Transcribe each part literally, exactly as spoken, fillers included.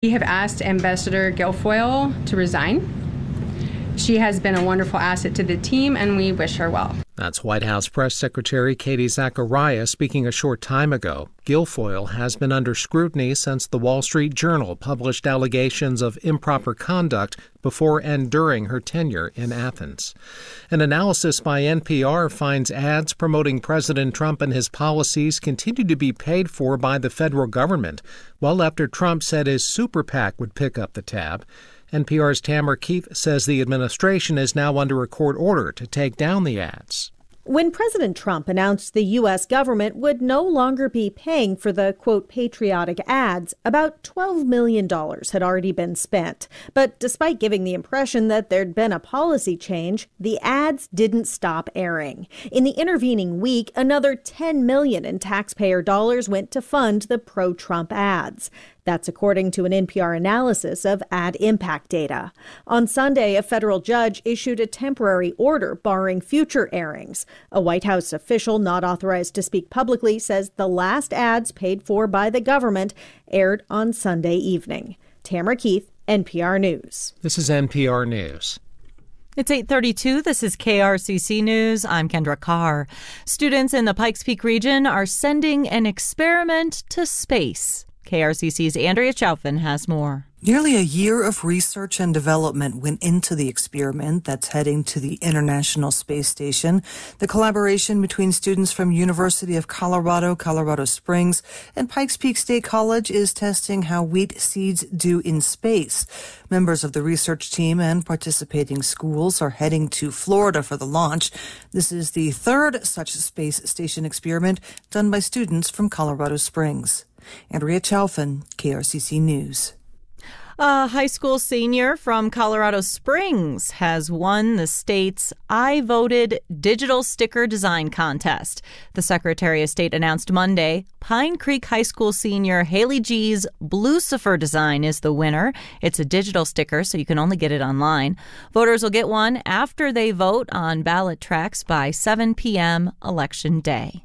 We have asked Ambassador Guilfoyle to resign. She has been a wonderful asset to the team, and we wish her well. That's White House Press Secretary Katie Zacharias speaking a short time ago. Guilfoyle has been under scrutiny since the Wall Street Journal published allegations of improper conduct before and during her tenure in Athens. An analysis by N P R finds ads promoting President Trump and his policies continue to be paid for by the federal government, well after Trump said his super PAC would pick up the tab. N P R's Tamara Keith says the administration is now under a court order to take down the ads. When President Trump announced the U S government would no longer be paying for the, quote, patriotic ads, about twelve million dollars had already been spent. But despite giving the impression that there'd been a policy change, the ads didn't stop airing. In the intervening week, another ten million dollars in taxpayer dollars went to fund the pro-Trump ads. That's according to an N P R analysis of ad impact data. On Sunday, a federal judge issued a temporary order barring future airings. A White House official not authorized to speak publicly says the last ads paid for by the government aired on Sunday evening. Tamara Keith, N P R News. This is N P R News. It's eight thirty-two. This is K R C C News. I'm Kendra Carr. Students in the Pikes Peak region are sending an experiment to space. K R C C's Andrea Chaufin has more. Nearly a year of research and development went into the experiment that's heading to the International Space Station. The collaboration between students from University of Colorado, Colorado Springs, and Pikes Peak State College is testing how wheat seeds do in space. Members of the research team and participating schools are heading to Florida for the launch. This is the third such space station experiment done by students from Colorado Springs. Andrea Chaufin, K R C C News. A high school senior from Colorado Springs has won the state's I Voted Digital Sticker Design Contest. The Secretary of State announced Monday Pine Creek High School senior Haley G's Blucifer design is the winner. It's a digital sticker, so you can only get it online. Voters will get one after they vote on ballot tracks by seven p.m. Election Day.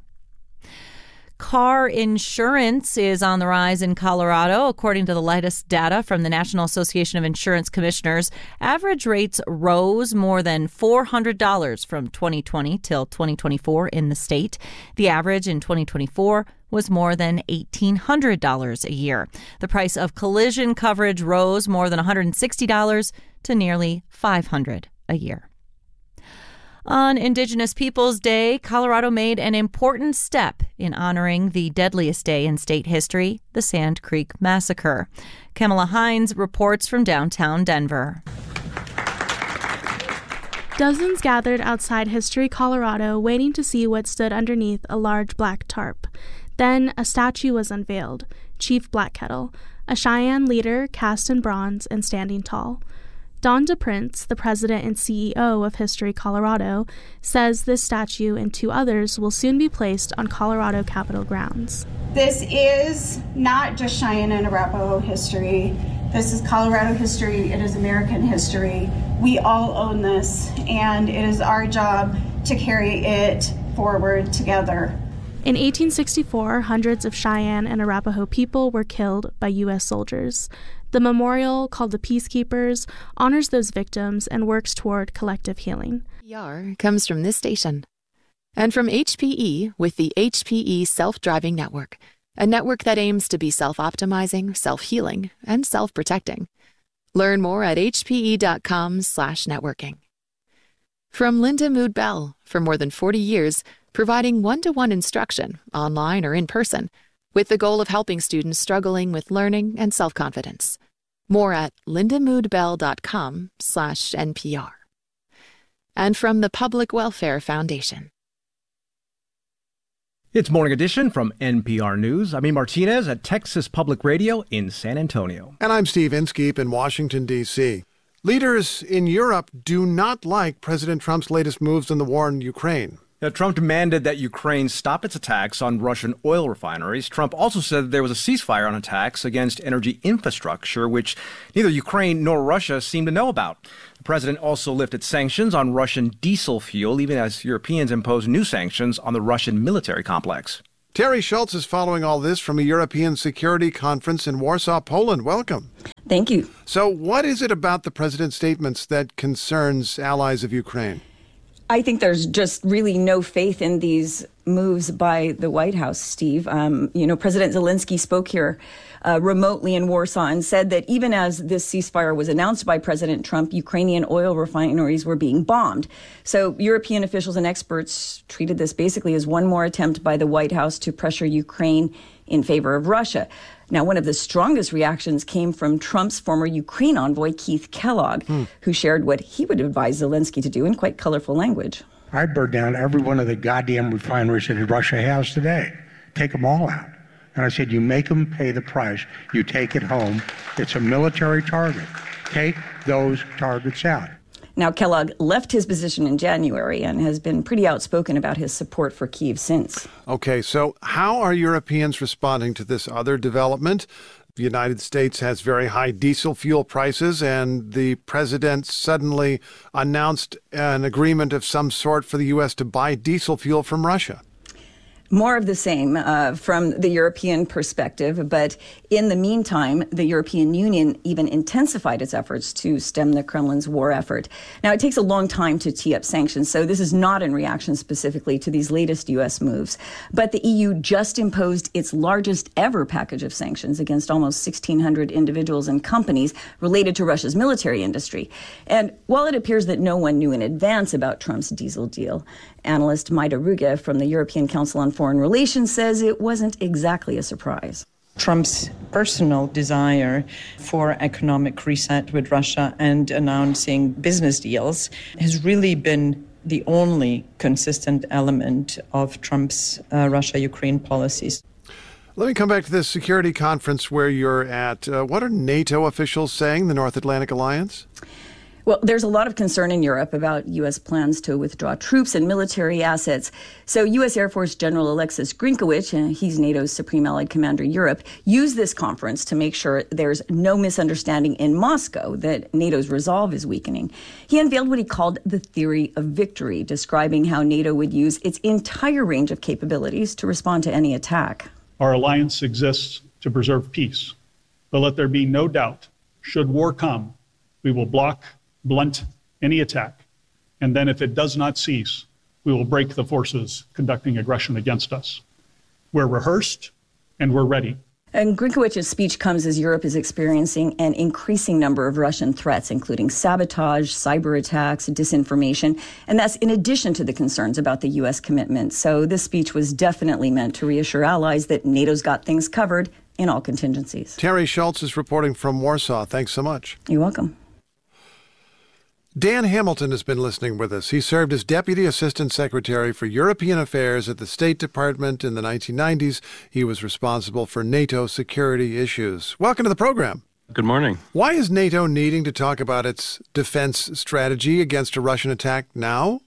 Car insurance is on the rise in Colorado. According to the latest data from the National Association of Insurance Commissioners, average rates rose more than four hundred dollars from twenty twenty till twenty twenty-four in the state. The average in twenty twenty-four was more than eighteen hundred dollars a year. The price of collision coverage rose more than one hundred sixty dollars to nearly five hundred dollars a year. On Indigenous Peoples Day, Colorado made an important step in honoring the deadliest day in state history, the Sand Creek Massacre. Kamala Hines reports from downtown Denver. Dozens gathered outside History Colorado waiting to see what stood underneath a large black tarp. Then a statue was unveiled, Chief Black Kettle, a Cheyenne leader cast in bronze and standing tall. Don DePrince, the president and C E O of History Colorado, says this statue and two others will soon be placed on Colorado Capitol grounds. This is not just Cheyenne and Arapaho history. This is Colorado history. It is American history. We all own this, and it is our job to carry it forward together. In eighteen sixty-four, hundreds of Cheyenne and Arapaho people were killed by U S soldiers. The memorial, called the Peacekeepers, honors those victims and works toward collective healing. P R comes from this station and from H P E with the H P E Self-Driving Network, a network that aims to be self-optimizing, self-healing, and self-protecting. Learn more at hpe.com slash networking. From Linda Mood Bell, for more than forty years, providing one-to-one instruction, online or in person, with the goal of helping students struggling with learning and self-confidence. More at lindamoodbell.com slash NPR. And from the Public Welfare Foundation. It's Morning Edition from N P R News. I'm E. Martinez at Texas Public Radio in San Antonio. And I'm Steve Inskeep in Washington, D C Leaders in Europe do not like President Trump's latest moves in the war in Ukraine. Now, Trump demanded that Ukraine stop its attacks on Russian oil refineries. Trump also said there was a ceasefire on attacks against energy infrastructure, which neither Ukraine nor Russia seem to know about. The president also lifted sanctions on Russian diesel fuel, even as Europeans impose new sanctions on the Russian military complex. Terry Schultz is following all this from a European security conference in Warsaw, Poland. Welcome. Thank you. So what is it about the president's statements that concerns allies of Ukraine? I think there's just really no faith in these moves by the White House, Steve. Um, you know, President Zelensky spoke here uh, remotely in Warsaw and said that even as this ceasefire was announced by President Trump, Ukrainian oil refineries were being bombed. So European officials and experts treated this basically as one more attempt by the White House to pressure Ukraine in favor of Russia. Now, one of the strongest reactions came from Trump's former Ukraine envoy, Keith Kellogg, hmm. who shared what he would advise Zelensky to do in quite colorful language. I'd burn down every one of the goddamn refineries that Russia has today. Take them all out. And I said, you make them pay the price. You take it home. It's a military target. Take those targets out. Now, Kellogg left his position in January and has been pretty outspoken about his support for Kyiv since. Okay, so how are Europeans responding to this other development? The United States has very high diesel fuel prices, and the president suddenly announced an agreement of some sort for the U S to buy diesel fuel from Russia. More of the same uh, from the European perspective. But in the meantime, the European Union even intensified its efforts to stem the Kremlin's war effort. Now, it takes a long time to tee up sanctions, so this is not in reaction specifically to these latest U S moves. But the E U just imposed its largest ever package of sanctions against almost sixteen hundred individuals and companies related to Russia's military industry. And while it appears that no one knew in advance about Trump's diesel deal, analyst Maida Ruge from the European Council on Foreign Relations says it wasn't exactly a surprise. Trump's personal desire for economic reset with Russia and announcing business deals has really been the only consistent element of Trump's uh, Russia-Ukraine policies. Let me come back to this security conference where you're at. Uh, what are NATO officials saying, the North Atlantic Alliance? Well, there's a lot of concern in Europe about U S plans to withdraw troops and military assets. So U S Air Force General Alexis Grinkowicz, uh, he's NATO's Supreme Allied Commander Europe, used this conference to make sure there's no misunderstanding in Moscow that NATO's resolve is weakening. He unveiled what he called the theory of victory, describing how NATO would use its entire range of capabilities to respond to any attack. Our alliance exists to preserve peace, but let there be no doubt, should war come, we will block, blunt any attack, and then if it does not cease, we will break the forces conducting aggression against us. We're rehearsed and we're ready. And Grinkowicz's speech comes as Europe is experiencing an increasing number of Russian threats, including sabotage, cyber attacks, disinformation, and that's in addition to the concerns about the U S commitment. So this speech was definitely meant to reassure allies that NATO's got things covered in all contingencies. Terry Schultz is reporting from Warsaw. Thanks so much. You're welcome. Dan Hamilton has been listening with us. He served as Deputy Assistant Secretary for European Affairs at the State Department in the nineteen nineties. He was responsible for NATO security issues. Welcome to the program. Good morning. Why is NATO needing to talk about its defense strategy against a Russian attack now?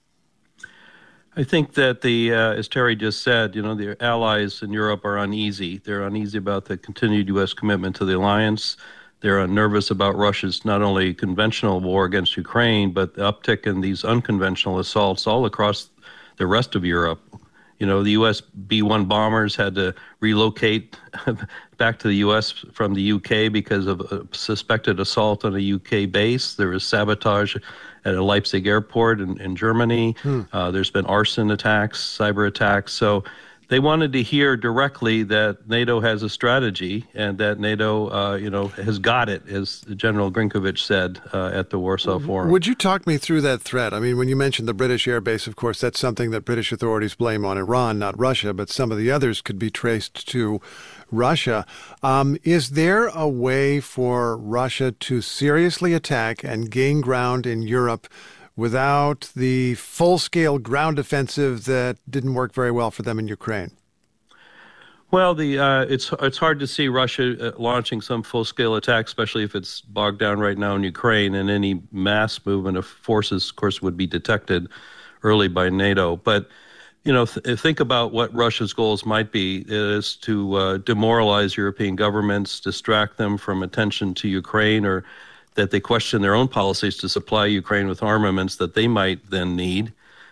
I think that the, uh, as Terry just said, you know, the allies in Europe are uneasy. They're uneasy about the continued U S commitment to the alliance. They're nervous about Russia's not only conventional war against Ukraine, but the uptick in these unconventional assaults all across the rest of Europe. You know, the U S B one bombers had to relocate back to the U S from the U K because of a suspected assault on a U K base. There was sabotage at a Leipzig airport in, in Germany. Hmm. Uh, there's been arson attacks, cyber attacks. So they wanted to hear directly that NATO has a strategy and that NATO, uh, you know, has got it, as General Grinkowicz said uh, at the Warsaw Forum. Would you talk me through that threat? I mean, when you mentioned the British air base, of course, that's something that British authorities blame on Iran, not Russia, but some of the others could be traced to Russia. Um, is there a way for Russia to seriously attack and gain ground in Europe without the full-scale ground offensive that didn't work very well for them in Ukraine? Well, the uh, it's it's hard to see Russia uh, launching some full-scale attack, especially if it's bogged down right now in Ukraine, and any mass movement of forces, of course, would be detected early by NATO. But, you know, th- think about what Russia's goals might be. It is to uh, demoralize European governments, distract them from attention to Ukraine, or that they question their own policies to supply Ukraine with armaments that they might then need.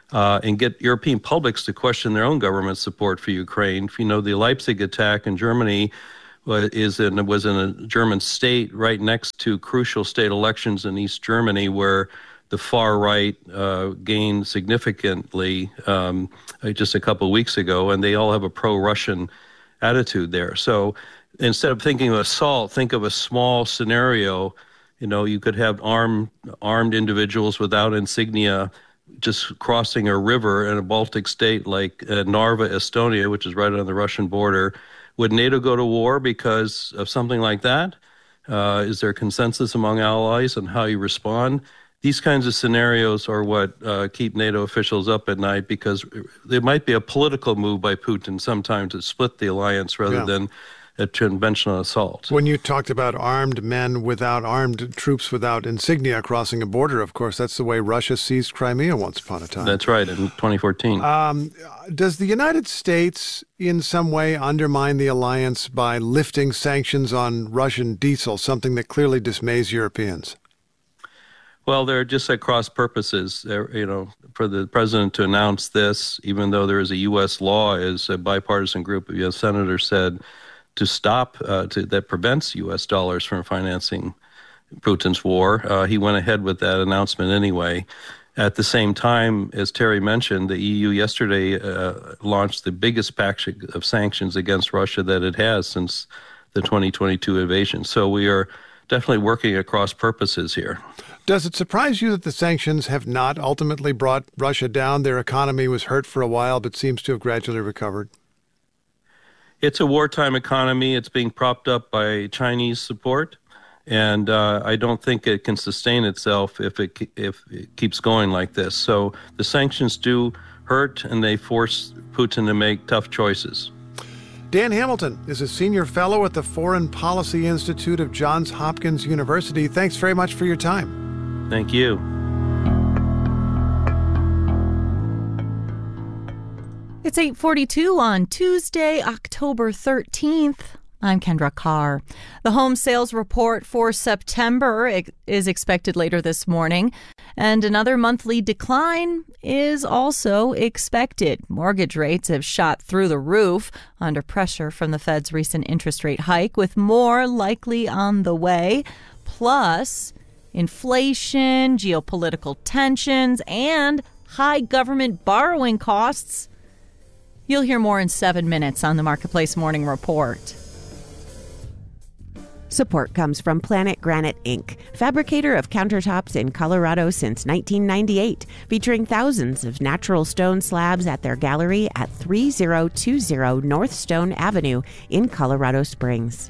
uh, and get European publics to question their own government support for Ukraine. You know, the Leipzig attack in Germany is in, was in a German state right next to crucial state elections in East Germany, where the far right uh, gained significantly um, just a couple of weeks ago, and they all have a pro-Russian attitude there. So instead of thinking of assault, think of a small scenario. You know, you could have armed armed individuals without insignia just crossing a river in a Baltic state like uh, Narva, Estonia, which is right on the Russian border. Would NATO go to war because of something like that? Uh, is there consensus among allies on how you respond? These kinds of scenarios are what uh, keep NATO officials up at night, because there might be a political move by Putin sometimes to split the alliance rather yeah. than a conventional assault. When you talked about armed men without armed troops without insignia crossing a border, of course, that's the way Russia seized Crimea once upon a time. That's right, in twenty fourteen. Um, does the United States in some way undermine the alliance by lifting sanctions on Russian diesel, something that clearly dismays Europeans? Well, they're just at cross purposes. They're, you know, for the president to announce this, even though there is a U S law, as a bipartisan group of U S senators said, to stop, uh, to, that prevents U S dollars from financing Putin's war. Uh, he went ahead with that announcement anyway. At the same time, as Terry mentioned, the E U yesterday uh, launched the biggest package of sanctions against Russia that it has since the twenty twenty-two invasion. So we are definitely working across purposes here. Does it surprise you that the sanctions have not ultimately brought Russia down? Their economy was hurt for a while, but seems to have gradually recovered. It's a wartime economy. It's being propped up by Chinese support, and uh, I don't think it can sustain itself if it if it keeps going like this. So the sanctions do hurt, and they force Putin to make tough choices. Dan Hamilton is a senior fellow at the Foreign Policy Institute of Johns Hopkins University. Thanks very much for your time. Thank you. It's eight forty-two on Tuesday, October thirteenth. I'm Kendra Carr. The home sales report for September is expected later this morning, and another monthly decline is also expected. Mortgage rates have shot through the roof under pressure from the Fed's recent interest rate hike, with more likely on the way. Plus, inflation, geopolitical tensions, and high government borrowing costs. You'll hear more in seven minutes on the Marketplace Morning Report. Support comes from Planet Granite Incorporated, fabricator of countertops in Colorado since nineteen ninety-eight, featuring thousands of natural stone slabs at their gallery at thirty twenty North Stone Avenue in Colorado Springs.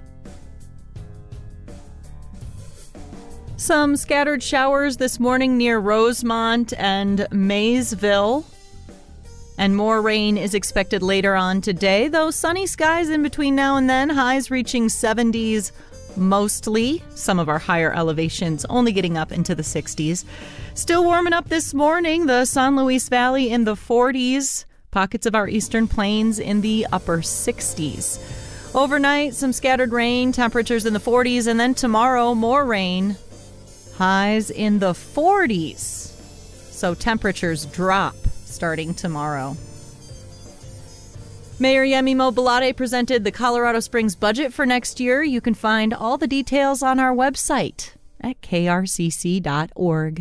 Some scattered showers this morning near Rosemont and Maysville. And more rain is expected later on today, though sunny skies in between now and then, highs reaching seventies mostly. Some of our higher elevations only getting up into the sixties. Still warming up this morning, the San Luis Valley in the forties, pockets of our eastern plains in the upper sixties. Overnight, some scattered rain, temperatures in the forties, and then tomorrow, more rain, highs in the forties. So temperatures drop starting tomorrow. Mayor Yemi Mobolade presented the Colorado Springs budget for next year. You can find all the details on our website at K R C C dot org.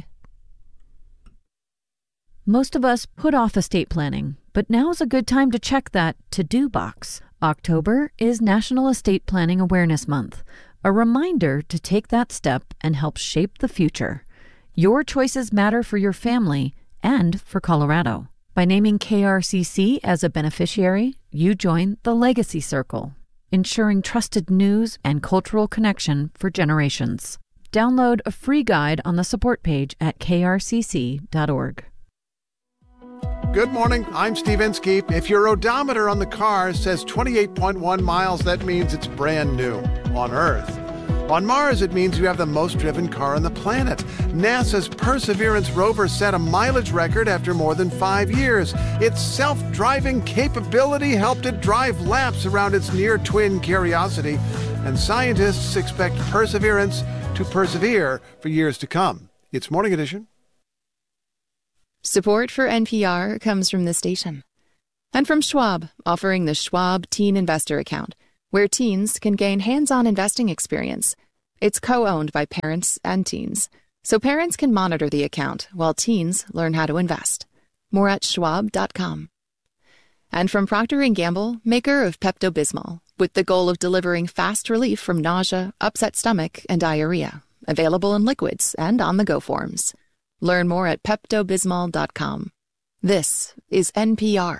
Most of us put off estate planning, but now is a good time to check that to-do box. October is National Estate Planning Awareness Month, a reminder to take that step and help shape the future. Your choices matter for your family and for Colorado. By naming K R C C as a beneficiary, you join the Legacy Circle, ensuring trusted news and cultural connection for generations. Download a free guide on the support page at K R C C dot org. Good morning, I'm Steve Inskeep. If your odometer on the car says twenty-eight point one miles, that means it's brand new on Earth. On Mars, it means you have the most driven car on the planet. NASA's Perseverance rover set a mileage record after more than five years. Its self-driving capability helped it drive laps around its near-twin Curiosity, and scientists expect Perseverance to persevere for years to come. It's Morning Edition. Support for N P R comes from this station. And from Schwab, offering the Schwab Teen Investor Account, where teens can gain hands-on investing experience. It's co-owned by parents and teens, so parents can monitor the account while teens learn how to invest. More at schwab dot com. And from Procter and Gamble, maker of Pepto-Bismol, with the goal of delivering fast relief from nausea, upset stomach, and diarrhea. Available in liquids and on-the-go forms. Learn more at pepto bismol dot com. This is N P R.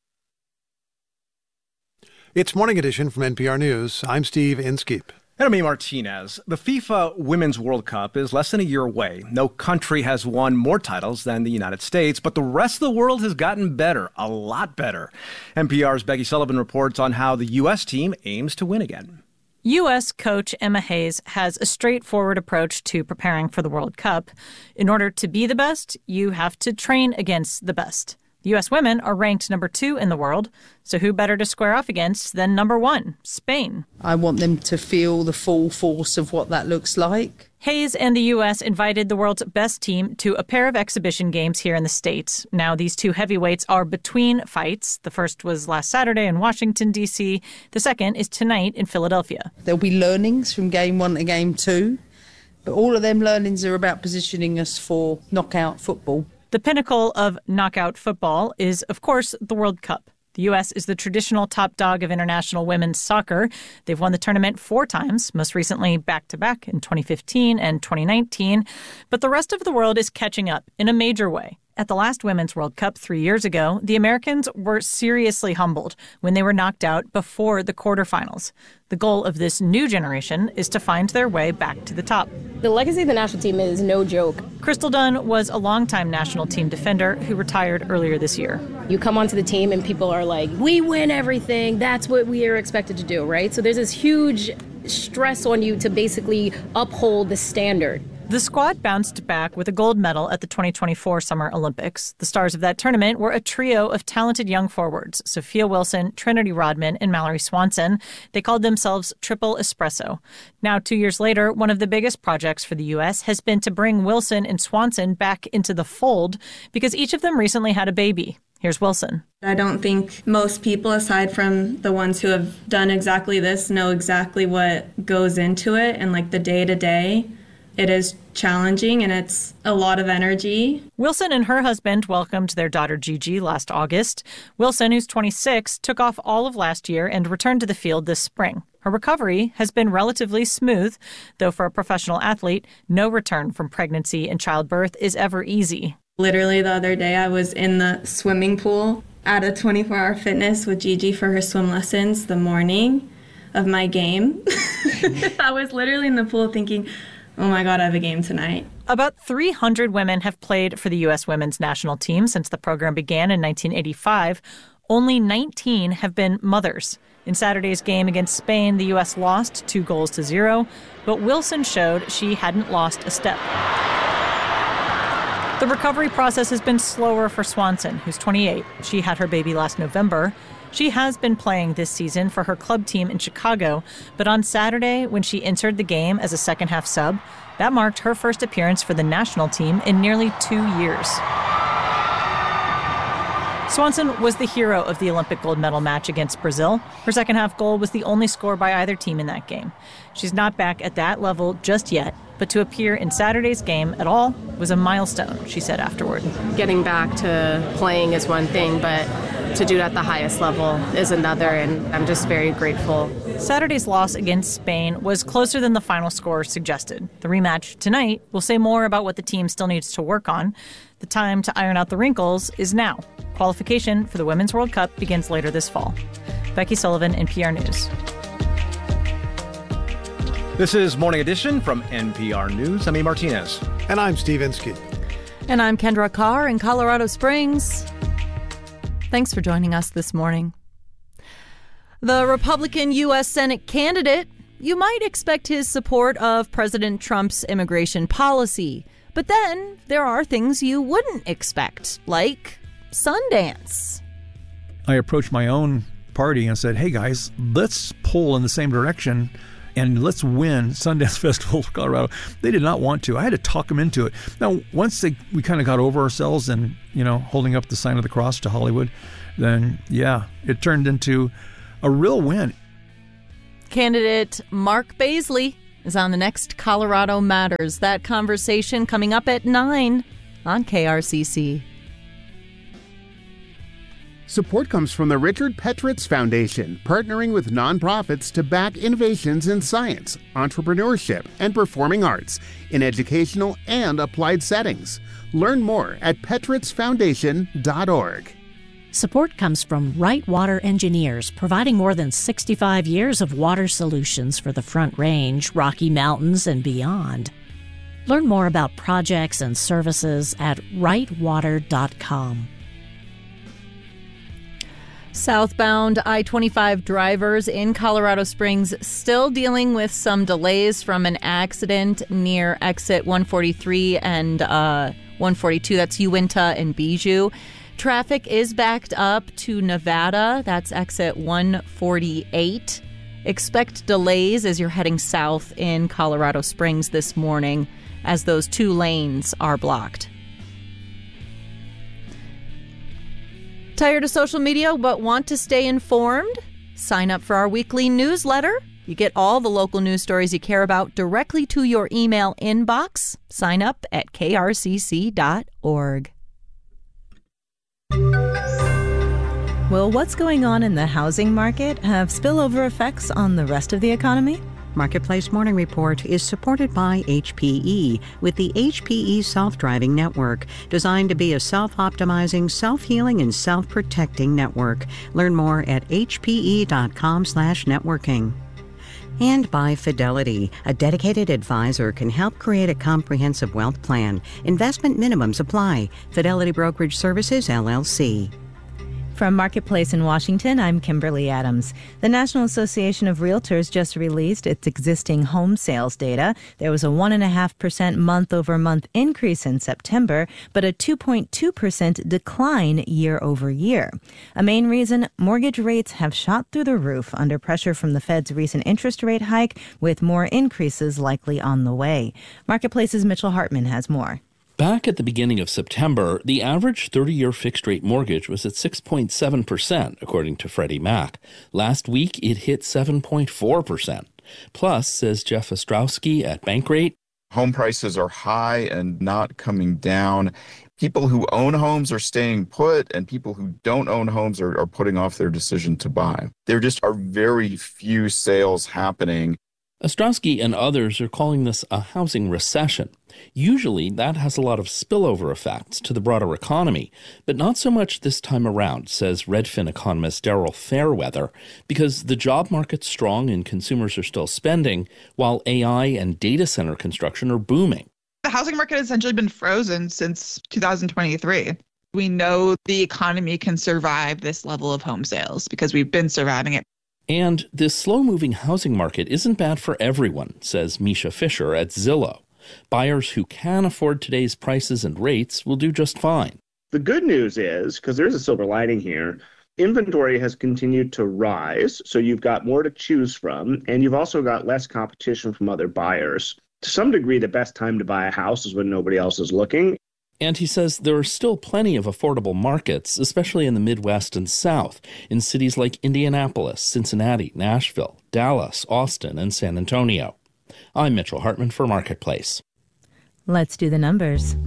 It's Morning Edition from N P R News. I'm Steve Inskeep. And I'm Amy Martinez. The FIFA Women's World Cup is less than a year away. No country has won more titles than the United States, but the rest of the world has gotten better, a lot better. N P R's Becky Sullivan reports on how the U S team aims to win again. U S coach Emma Hayes has a straightforward approach to preparing for the World Cup. In order to be the best, you have to train against the best. The U S women are ranked number two in the world, so who better to square off against than number one, Spain? I want them to feel the full force of what that looks like. Hayes and the U S invited the world's best team to a pair of exhibition games here in the States. Now, these two heavyweights are between fights. The first was last Saturday in Washington, D C. The second is tonight in Philadelphia. There'll be learnings from game one to game two, but all of them learnings are about positioning us for knockout football. The pinnacle of knockout football is, of course, the World Cup. The U S is the traditional top dog of international women's soccer. They've won the tournament four times, most recently back-to-back in twenty fifteen and twenty nineteen. But the rest of the world is catching up in a major way. At the last Women's World Cup three years ago, the Americans were seriously humbled when they were knocked out before the quarterfinals. The goal of this new generation is to find their way back to the top. The legacy of the national team is no joke. Crystal Dunn was a longtime national team defender who retired earlier this year. You come onto the team and people are like, we win everything. That's what we are expected to do, right? So there's this huge stress on you to basically uphold the standard. The squad bounced back with a gold medal at the twenty twenty-four Summer Olympics. The stars of that tournament were a trio of talented young forwards, Sophia Wilson, Trinity Rodman, and Mallory Swanson. They called themselves Triple Espresso. Now, two years later, one of the biggest projects for the U S has been to bring Wilson and Swanson back into the fold because each of them recently had a baby. Here's Wilson. I don't think most people, aside from the ones who have done exactly this, know exactly what goes into it and like the day-to-day. It is challenging and it's a lot of energy. Wilson and her husband welcomed their daughter Gigi last August. Wilson, who's twenty-six, took off all of last year and returned to the field this spring. Her recovery has been relatively smooth, though for a professional athlete, no return from pregnancy and childbirth is ever easy. Literally the other day I was in the swimming pool at a twenty-four hour fitness with Gigi for her swim lessons the morning of my game. I was literally in the pool thinking, oh my God, I have a game tonight. About three hundred women have played for the U S women's national team since the program began in nineteen eighty-five. Only nineteen have been mothers. In Saturday's game against Spain, the U S lost two goals to zero, but Wilson showed she hadn't lost a step. The recovery process has been slower for Swanson, who's twenty-eight. She had her baby last November. She has been playing this season for her club team in Chicago, but on Saturday, when she entered the game as a second-half sub, that marked her first appearance for the national team in nearly two years. Swanson was the hero of the Olympic gold medal match against Brazil. Her second-half goal was the only score by either team in that game. She's not back at that level just yet, but to appear in Saturday's game at all was a milestone, she said afterward. Getting back to playing is one thing, but to do it at the highest level is another, and I'm just very grateful. Saturday's loss against Spain was closer than the final score suggested. The rematch tonight will say more about what the team still needs to work on. The time to iron out the wrinkles is now. Qualification for the Women's World Cup begins later this fall. Becky Sullivan, N P R News. This is Morning Edition from N P R News. I'm E. Martinez. And I'm Steve Inskeep. And I'm Kendra Carr in Colorado Springs. Thanks for joining us this morning. The Republican U S Senate candidate, you might expect his support of President Trump's immigration policy. But then there are things you wouldn't expect, like Sundance. I approached my own party and said, hey guys, let's pull in the same direction. and let's win Sundance Festival of Colorado. They did not want to. I had to talk them into it. Now, once they, we kind of got over ourselves and, you know, holding up the sign of the cross to Hollywood, then, yeah, it turned into a real win. Candidate Mark Baisley is on the next Colorado Matters. That conversation coming up at nine on K R C C. Support comes from the Richard Petritz Foundation, partnering with nonprofits to back innovations in science, entrepreneurship, and performing arts in educational and applied settings. Learn more at petritz foundation dot org. Support comes from Wright Water Engineers, providing more than sixty-five years of water solutions for the Front Range, Rocky Mountains, and beyond. Learn more about projects and services at wright water dot com. Southbound I twenty-five drivers in Colorado Springs still dealing with some delays from an accident near exit one forty-three and uh, one forty-two. That's Uinta and Bijou. Traffic is backed up to Nevada. That's exit one forty-eight. Expect delays as you're heading south in Colorado Springs this morning as those two lanes are blocked. Tired of social media but want to stay informed? Sign up for our weekly newsletter. You get all the local news stories you care about directly to your email inbox. Sign up at k r c c dot org. Will what's going on in the housing market have spillover effects on the rest of the economy? Marketplace Morning Report is supported by H P E with the H P E Self-Driving Network, designed to be a self-optimizing, self-healing, and self-protecting network. Learn more at h p e dot com slash networking. And by Fidelity, a dedicated advisor can help create a comprehensive wealth plan. Investment minimums apply. Fidelity Brokerage Services, L L C. From Marketplace in Washington, I'm Kimberly Adams. The National Association of Realtors just released its existing home sales data. There was a one point five percent month-over-month increase in September, but a two point two percent decline year-over-year. A main reason, mortgage rates have shot through the roof under pressure from the Fed's recent interest rate hike, with more increases likely on the way. Marketplace's Mitchell Hartman has more. Back at the beginning of September, the average thirty-year fixed-rate mortgage was at six point seven percent, according to Freddie Mac. Last week, it hit seven point four percent. Plus, says Jeff Ostrowski at Bankrate, home prices are high and not coming down. People who own homes are staying put, and people who don't own homes are, are putting off their decision to buy. There just are very few sales happening. Ostrowski and others are calling this a housing recession. Usually, that has a lot of spillover effects to the broader economy, but not so much this time around, says Redfin economist Daryl Fairweather, because the job market's strong and consumers are still spending, while A I and data center construction are booming. The housing market has essentially been frozen since two thousand twenty-three. We know the economy can survive this level of home sales because we've been surviving it. And this slow-moving housing market isn't bad for everyone, says Misha Fisher at Zillow. Buyers who can afford today's prices and rates will do just fine. The good news is, because there's a silver lining here, inventory has continued to rise, so you've got more to choose from, and you've also got less competition from other buyers. To some degree, the best time to buy a house is when nobody else is looking. And he says there are still plenty of affordable markets, especially in the Midwest and South, in cities like Indianapolis, Cincinnati, Nashville, Dallas, Austin, and San Antonio. I'm Mitchell Hartman for Marketplace. Let's do the numbers.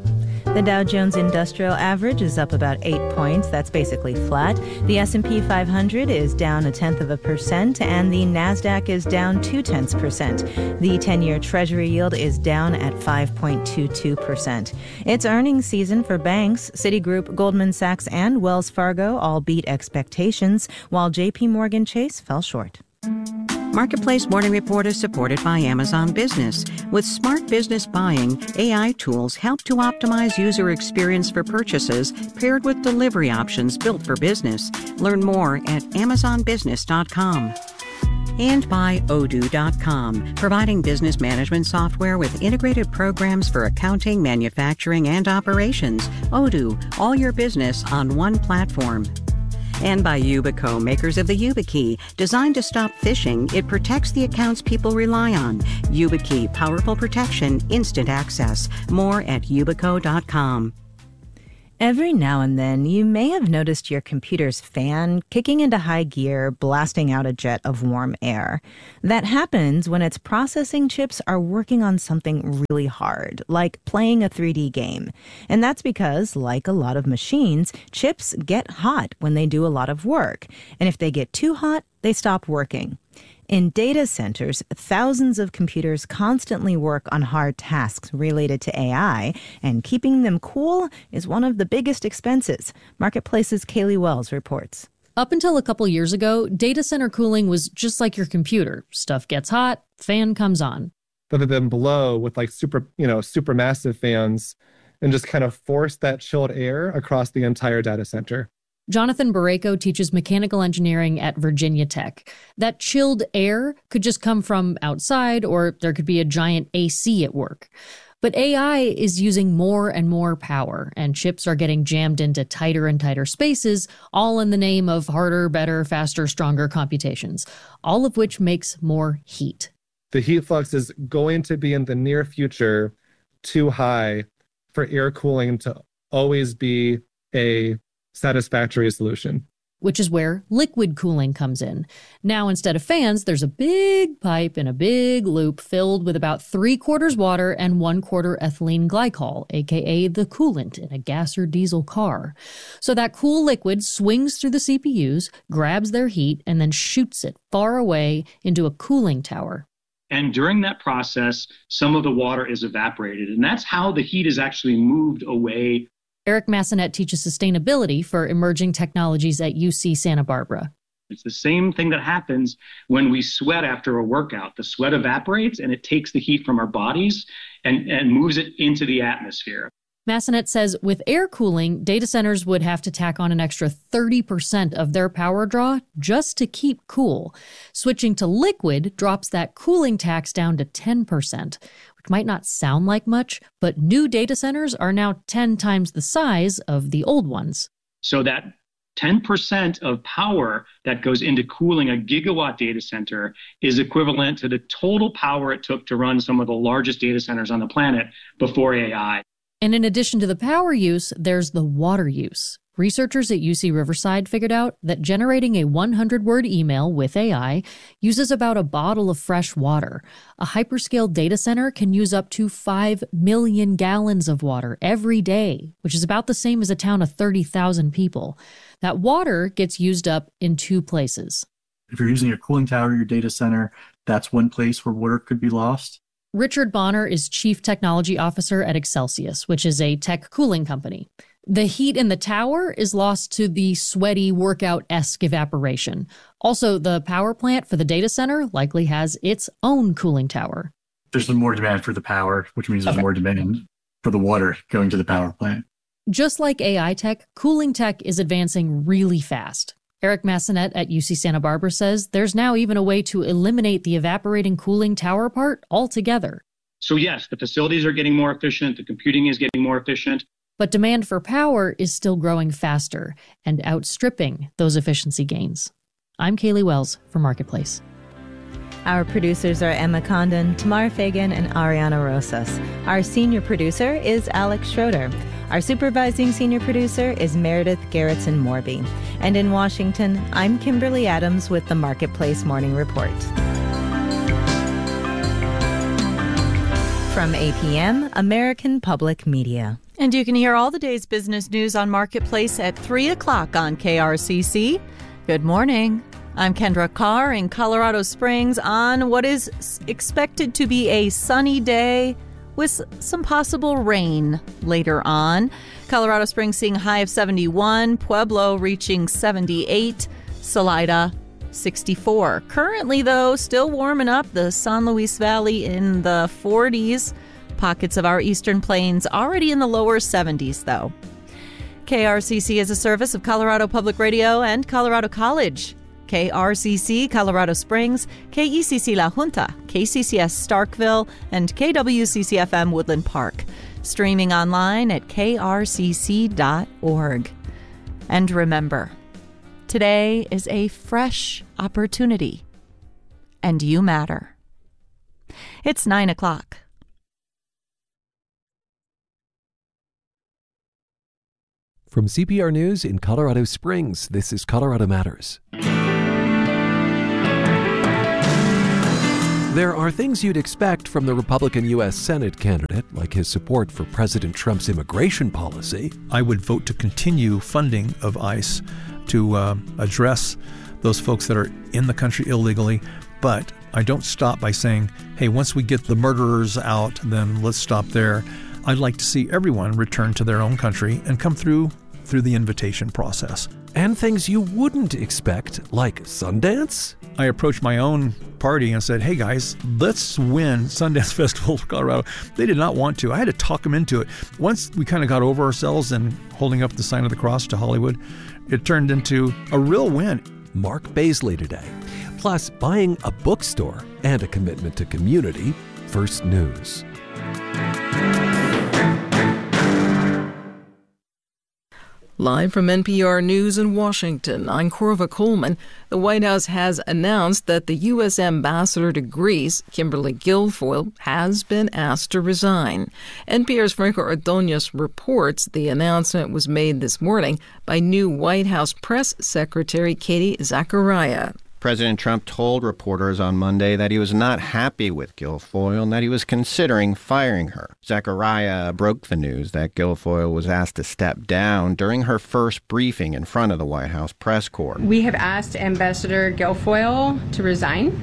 The Dow Jones Industrial Average is up about eight points. That's basically flat. The S and P five hundred is down a tenth of a percent, and the NASDAQ is down two-tenths percent. The ten-year Treasury yield is down at five point two two percent. It's earnings season for banks. Citigroup, Goldman Sachs, and Wells Fargo all beat expectations, while J P Morgan Chase fell short. Marketplace Morning Report is supported by Amazon Business. With smart business buying, A I tools help to optimize user experience for purchases, paired with delivery options built for business. Learn more at amazon business dot com. And by Odoo dot com, providing business management software with integrated programs for accounting, manufacturing, and operations. Odoo, all your business on one platform. And by Yubico, makers of the YubiKey. Designed to stop phishing, it protects the accounts people rely on. YubiKey, powerful protection, instant access. More at yubico dot com. Every now and then, you may have noticed your computer's fan kicking into high gear, blasting out a jet of warm air. That happens when its processing chips are working on something really hard, like playing a three D game. And that's because, like a lot of machines, chips get hot when they do a lot of work. And if they get too hot, they stop working. In data centers, thousands of computers constantly work on hard tasks related to A I, and keeping them cool is one of the biggest expenses. Marketplace's Kaylee Wells reports. Up until a couple years ago, data center cooling was just like your computer. Stuff gets hot, fan comes on. Rather than blow with like super, you know, super massive fans and just kind of force that chilled air across the entire data center. Jonathan Barreco teaches mechanical engineering at Virginia Tech. That chilled air could just come from outside, or there could be a giant A C at work. But A I is using more and more power, and chips are getting jammed into tighter and tighter spaces, all in the name of harder, better, faster, stronger computations, all of which makes more heat. The heat flux is going to be in the near future too high for air cooling to always be a satisfactory solution. Which is where liquid cooling comes in. Now, instead of fans, there's a big pipe in a big loop filled with about three quarters water and one quarter ethylene glycol, aka the coolant in a gas or diesel car. So that cool liquid swings through the C P Us, grabs their heat, and then shoots it far away into a cooling tower. And during that process, some of the water is evaporated. And that's how the heat is actually moved away. Eric Massenet teaches sustainability for emerging technologies at U C Santa Barbara. It's the same thing that happens when we sweat after a workout. The sweat evaporates and it takes the heat from our bodies and, and moves it into the atmosphere. Massenet says with air cooling, data centers would have to tack on an extra thirty percent of their power draw just to keep cool. Switching to liquid drops that cooling tax down to ten percent, which might not sound like much, but new data centers are now ten times the size of the old ones. So that ten percent of power that goes into cooling a gigawatt data center is equivalent to the total power it took to run some of the largest data centers on the planet before A I. And in addition to the power use, there's the water use. Researchers at U C Riverside figured out that generating a hundred word email with A I uses about a bottle of fresh water. A hyperscale data center can use up to five million gallons of water every day, which is about the same as a town of thirty thousand people. That water gets used up in two places. If you're using your cooling tower, your data center, that's one place where water could be lost. Richard Bonner is Chief Technology Officer at Excelsius, which is a tech cooling company. The heat in the tower is lost to the sweaty workout-esque evaporation. Also, the power plant for the data center likely has its own cooling tower. There's more demand for the power, which means there's Okay. more demand for the water going to the power plant. Just like A I tech, cooling tech is advancing really fast. Eric Massenet at U C Santa Barbara says there's now even a way to eliminate the evaporating cooling tower part altogether. So yes, the facilities are getting more efficient. The computing is getting more efficient. But demand for power is still growing faster and outstripping those efficiency gains. I'm Kaylee Wells for Marketplace. Our producers are Emma Condon, Tamar Fagan, and Ariana Rosas. Our senior producer is Alex Schroeder. Our supervising senior producer is Meredith Garrettson Morby. And in Washington, I'm Kimberly Adams with the Marketplace Morning Report. From A P M, American Public Media. And you can hear all the day's business news on Marketplace at three o'clock on K R C C. Good morning. I'm Kendra Carr in Colorado Springs on what is expected to be a sunny day with some possible rain later on. Colorado Springs seeing a high of seventy-one, Pueblo reaching seventy-eight, Salida sixty-four. Currently, though, still warming up. The San Luis Valley in the forties. Pockets of our eastern plains already in the lower seventies, though. K R C C is a service of Colorado Public Radio and Colorado College. K R C C Colorado Springs, K E C C La Junta, K C C S Starkville, and K W C C F M Woodland Park. Streaming online at K R C C dot org. And remember, Today is a fresh opportunity, and you matter. It's nine o'clock. From C P R News in Colorado Springs, this is Colorado Matters. There are things you'd expect from the Republican U S Senate candidate, like his support for President Trump's immigration policy. I would vote to continue funding of ICE to uh, address those folks that are in the country illegally, but I don't stop by saying, hey, once we get the murderers out, then let's stop there. I'd like to see everyone return to their own country and come through through the invitation process. And things you wouldn't expect, like Sundance? I approached my own party and said, hey guys, let's win Sundance Festival of Colorado. They did not want to. I had to talk them into it. Once we kind of got over ourselves and holding up the sign of the cross to Hollywood, it turned into a real win. Mark Baisley today. Plus, buying a bookstore and a commitment to community. First News. Live from N P R News in Washington, I'm Corva Coleman. The White House has announced that the U S ambassador to Greece, Kimberly Guilfoyle, has been asked to resign. N P R's Franco Ordonez reports the announcement was made this morning by new White House Press Secretary Katie Zachariah. President Trump told reporters on Monday that he was not happy with Guilfoyle and that he was considering firing her. Zachariah broke the news that Guilfoyle was asked to step down during her first briefing in front of the White House press corps. We have asked Ambassador Guilfoyle to resign.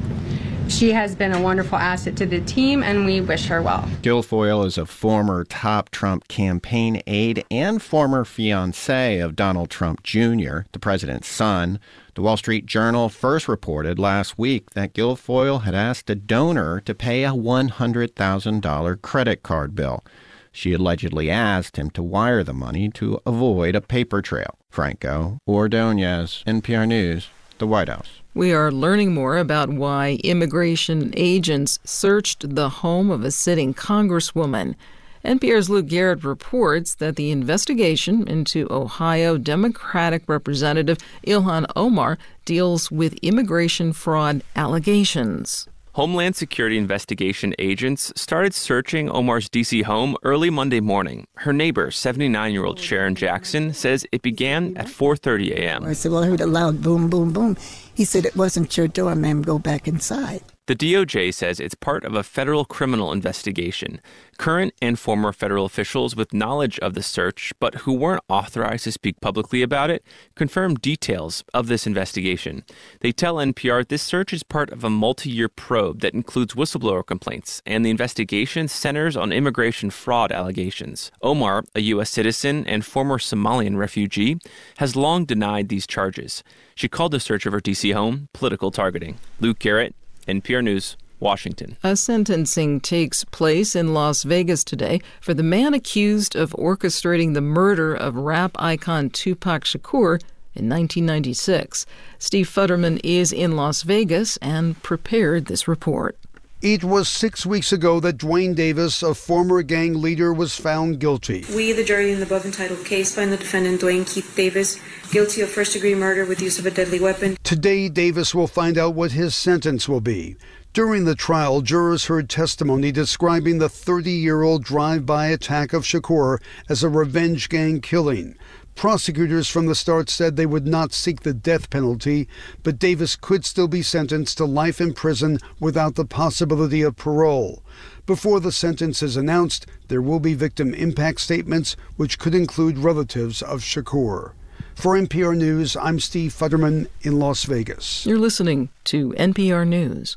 She has been a wonderful asset to the team, and we wish her well. Guilfoyle is a former top Trump campaign aide and former fiancé of Donald Trump Junior, the president's son. The Wall Street Journal first reported last week that Guilfoyle had asked a donor to pay a one hundred thousand dollars credit card bill. She allegedly asked him to wire the money to avoid a paper trail. Franco Ordonez, N P R News, the White House. We are learning more about why immigration agents searched the home of a sitting congresswoman. N P R's Luke Garrett reports that the investigation into Ohio Democratic Representative Ilhan Omar deals with immigration fraud allegations. Homeland Security investigation agents started searching Omar's D C home early Monday morning. Her neighbor, seventy-nine-year-old Sharon Jackson, says it began at four thirty a.m. I said, well, I heard a loud boom, boom, boom. He said, it wasn't your door, ma'am. Go back inside. The D O J says it's part of a federal criminal investigation. Current and former federal officials with knowledge of the search, but who weren't authorized to speak publicly about it, confirmed details of this investigation. They tell N P R this search is part of a multi-year probe that includes whistleblower complaints, and the investigation centers on immigration fraud allegations. Omar, a U S citizen and former Somalian refugee, has long denied these charges. She called the search of her D C home political targeting. Luke Garrett, N P R News, Washington. A sentencing takes place in Las Vegas today for the man accused of orchestrating the murder of rap icon Tupac Shakur in nineteen ninety-six. Steve Futterman is in Las Vegas and prepared this report. It was six weeks ago that Dwayne Davis, a former gang leader, was found guilty. We, the jury in the above entitled case, find the defendant Dwayne Keith Davis guilty of first-degree murder with use of a deadly weapon. Today, Davis will find out what his sentence will be. During the trial, jurors heard testimony describing the thirty-year-old drive-by attack of Shakur as a revenge gang killing. Prosecutors from the start said they would not seek the death penalty, but Davis could still be sentenced to life in prison without the possibility of parole. Before the sentence is announced, there will be victim impact statements, which could include relatives of Shakur. For N P R News, I'm Steve Futterman in Las Vegas. You're listening to N P R News.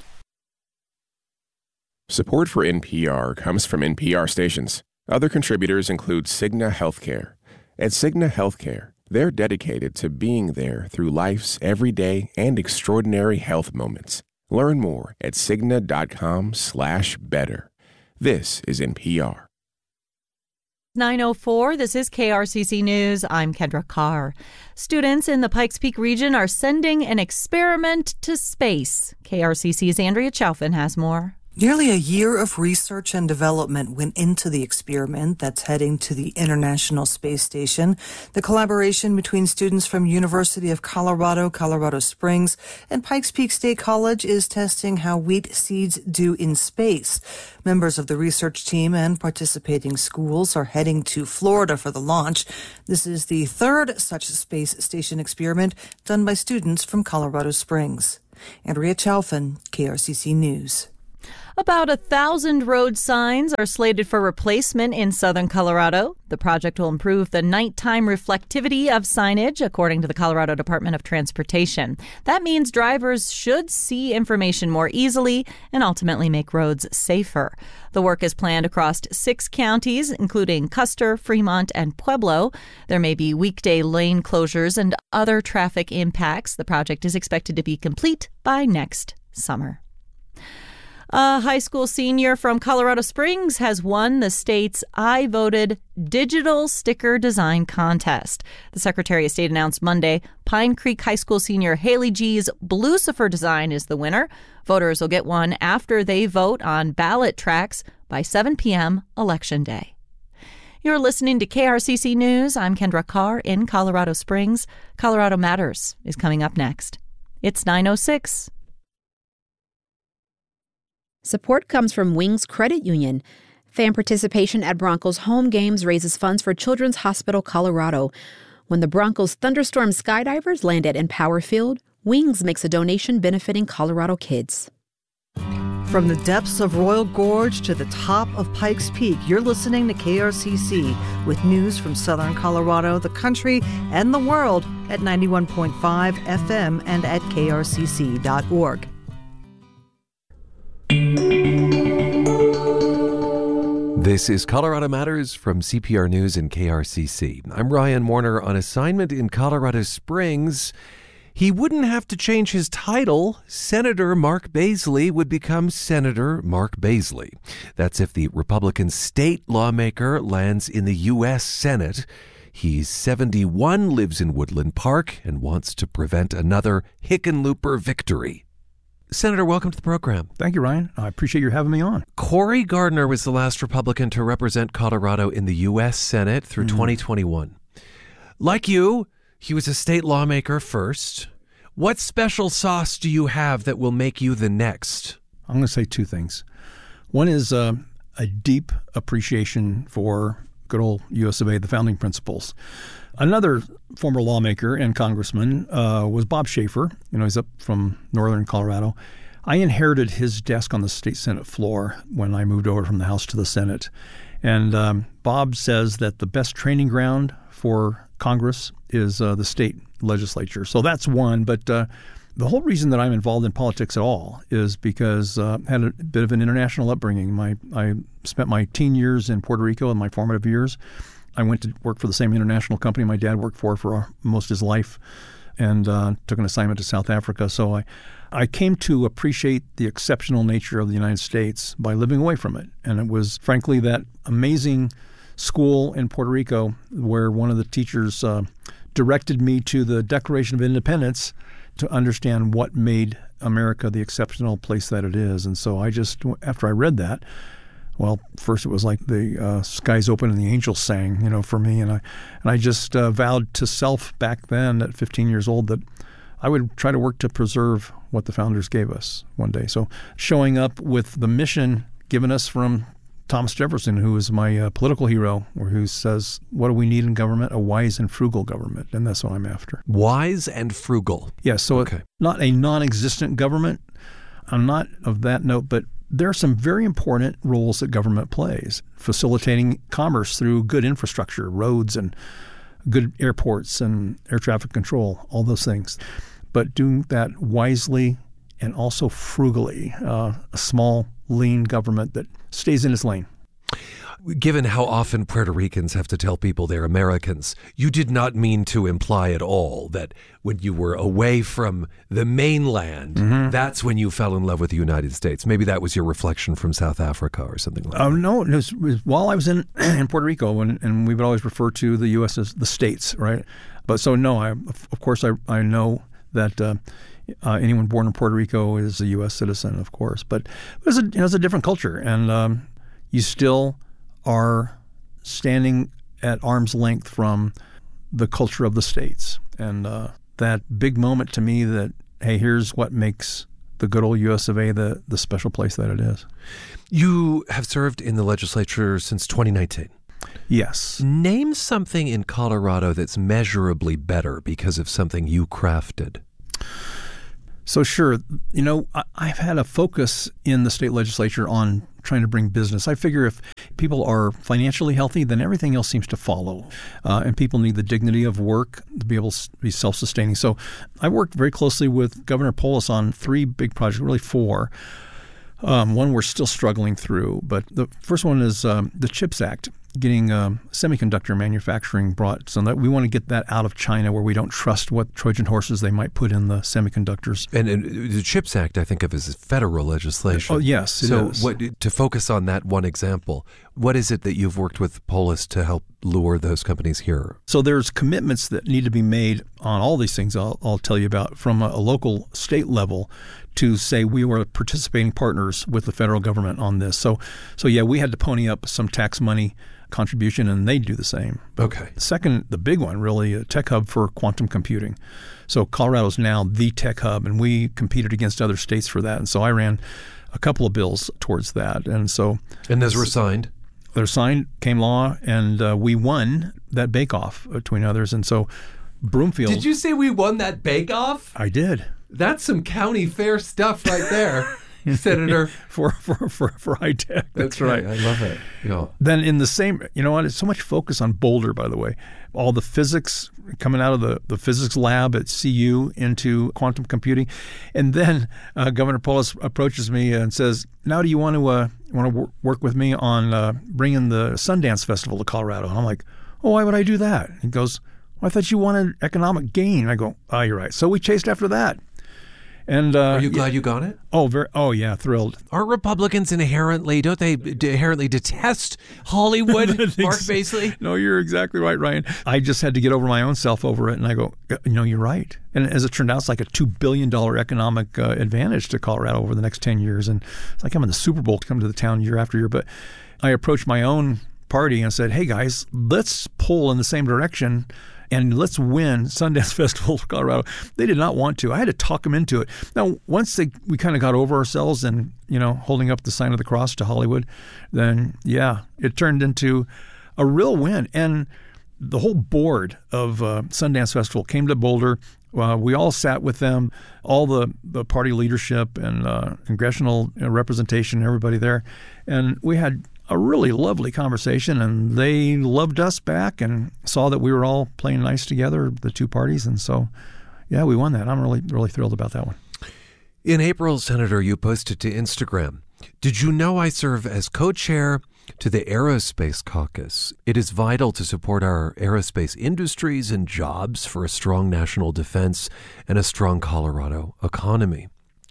Support for N P R comes from N P R stations. Other contributors include Cigna Healthcare. At Cigna Healthcare, they're dedicated to being there through life's everyday and extraordinary health moments. Learn more at Cigna.com slash better. This is N P R. nine oh four, this is K R C C News. I'm Kendra Carr. Students in the Pikes Peak region are sending an experiment to space. K R C C's Andrea Chaufin has more. Nearly a year of research and development went into the experiment that's heading to the International Space Station. The collaboration between students from University of Colorado, Colorado Springs, and Pikes Peak State College is testing how wheat seeds do in space. Members of the research team and participating schools are heading to Florida for the launch. This is the third such space station experiment done by students from Colorado Springs. Andrea Chalfin, K R C C News. About a thousand road signs are slated for replacement in southern Colorado. The project will improve the nighttime reflectivity of signage, according to the Colorado Department of Transportation. That means drivers should see information more easily and ultimately make roads safer. The work is planned across six counties, including Custer, Fremont, and Pueblo. There may be weekday lane closures and other traffic impacts. The project is expected to be complete by next summer. A high school senior from Colorado Springs has won the state's I Voted Digital Sticker Design Contest. The Secretary of State announced Monday Pine Creek High School senior Haley G's Blucifer design is the winner. Voters will get one after they vote on ballot tracks by seven p.m. Election Day. You're listening to K R C C News. I'm Kendra Carr in Colorado Springs. Colorado Matters is coming up next. It's nine oh six. Support comes from Wings Credit Union. Fan participation at Broncos home games raises funds for Children's Hospital Colorado. When the Broncos Thunderstorm skydivers land at Empower Field, Wings makes a donation benefiting Colorado kids. From the depths of Royal Gorge to the top of Pikes Peak, you're listening to K R C C with news from Southern Colorado, the country, and the world at ninety-one point five F M and at K R C C dot org. This is Colorado Matters from C P R News and K R C C. I'm Ryan Warner on assignment in Colorado Springs. He wouldn't have to change his title. Senator Mark Baisley would become Senator Mark Baisley. That's if the Republican state lawmaker lands in the U S Senate. He's seventy-one, lives in Woodland Park, and wants to prevent another Hickenlooper victory. Senator, welcome to the program. Thank you, Ryan. I appreciate you having me on. Cory Gardner was the last Republican to represent Colorado in the U S Senate through mm. twenty twenty-one. Like you, he was a state lawmaker first. What special sauce do you have that will make you the next? I'm going to say two things. One is uh, a deep appreciation for good old U S of A, the founding principles. Another former lawmaker and congressman uh, was Bob Schaefer. You know, he's up from northern Colorado. I inherited his desk on the state Senate floor when I moved over from the House to the Senate. And um, Bob says that the best training ground for Congress is uh, the state legislature. So that's one. But uh, the whole reason that I'm involved in politics at all is because uh, I had a bit of an international upbringing. My I spent my teen years in Puerto Rico in my formative years. I went to work for the same international company my dad worked for for most of his life, and uh, took an assignment to South Africa. So I, I came to appreciate the exceptional nature of the United States by living away from it. And it was, frankly, that amazing school in Puerto Rico where one of the teachers uh, directed me to the Declaration of Independence to understand what made America the exceptional place that it is. And so I just, after I read that, well, first it was like the uh, skies open and the angels sang, you know, for me. And I and I just uh, vowed to self back then at fifteen years old that I would try to work to preserve what the founders gave us one day. So showing up with the mission given us from Thomas Jefferson, who is my uh, political hero, or who says, what do we need in government? A wise and frugal government. And that's what I'm after. Wise and frugal. Yes. Yeah, so okay. Not a non-existent government. I'm not of that note, but there are some very important roles that government plays, facilitating commerce through good infrastructure, roads and good airports and air traffic control, all those things. But doing that wisely and also frugally, uh, a small, lean government that stays in its lane. Given how often Puerto Ricans have to tell people they're Americans, you did not mean to imply at all that when you were away from the mainland, mm-hmm. that's when you fell in love with the United States. Maybe that was your reflection from South Africa or something like uh, that. No, it was, it was while I was in, in Puerto Rico, and, and we would always refer to the U S as the states, right? But so, no, I, of course, I, I know that uh, Uh, anyone born in Puerto Rico is a U S citizen, of course. But it's a, you know, it's a different culture, and um, you still are standing at arm's length from the culture of the states. And uh, that big moment to me that, hey, here's what makes the good old U S of A the, the special place that it is. You have served in the legislature since twenty nineteen. Yes. Name something in Colorado that's measurably better because of something you crafted. So sure, you know, I've had a focus in the state legislature on trying to bring business. I figure if people are financially healthy, then everything else seems to follow. Uh, and people need the dignity of work to be able to be self-sustaining. So I worked very closely with Governor Polis on three big projects, really four. Um, one we're still struggling through, but the first one is um, the CHIPS Act, getting um, semiconductor manufacturing brought, so that we want to get that out of China, where we don't trust what Trojan horses they might put in the semiconductors. And, and the CHIPS Act, I think of as federal legislation. Oh, yes, it so is. What, to focus on that one example, what is it that you've worked with Polis to help lure those companies here? So there's commitments that need to be made on all these things I'll, I'll tell you about from a, a local state level to say we were participating partners with the federal government on this. So, so yeah, we had to pony up some tax money contribution, and they do the same. Okay. Second, the big one, really, a tech hub for quantum computing. So Colorado's now the tech hub, and we competed against other states for that. And so I ran a couple of bills towards that. And so, and those were signed. They're signed, came law, and uh, we won that bake-off between others. And so Broomfield. Did you say we won that bake-off? I did. That's some county fair stuff right there. Senator for for for, for high tech. That's okay, right. I love it. Yeah. Then in the same, you know what? It's so much focus on Boulder, by the way. All the physics coming out of the, the physics lab at C U into quantum computing, and then uh, Governor Polis approaches me and says, "Now, do you want to uh, want to wor- work with me on uh, bringing the Sundance Festival to Colorado?" And I'm like, "Oh, why would I do that?" He goes, "Well, I thought you wanted economic gain." And I go, "Oh, you're right." So we chased after that. And uh, are you glad yeah. you got it? Oh, very. Oh, yeah, thrilled. Aren't Republicans inherently? Don't they inherently detest Hollywood, Mark Basley? No, you're exactly right, Ryan. I just had to get over my own self over it, and I go, you know, you're right. And as it turned out, it's like a two billion dollar economic uh, advantage to Colorado over the next ten years, and it's like I'm in the Super Bowl to come to the town year after year. But I approached my own party and said, "Hey guys, let's pull in the same direction. And let's win Sundance Festival of Colorado." They did not want to. I had to talk them into it. Now, once they, we kind of got over ourselves and, you know, holding up the sign of the cross to Hollywood, then, yeah, it turned into a real win. And the whole board of uh, Sundance Festival came to Boulder. Uh, we all sat with them, all the, the party leadership and uh, congressional representation, everybody there. And we had a really lovely conversation, and they loved us back and saw that we were all playing nice together, the two parties. And so, yeah, we won that. I'm really, really thrilled about that one. In April, Senator, you posted to Instagram, "Did you know I serve as co-chair to the Aerospace Caucus? It is vital to support our aerospace industries and jobs for a strong national defense and a strong Colorado economy."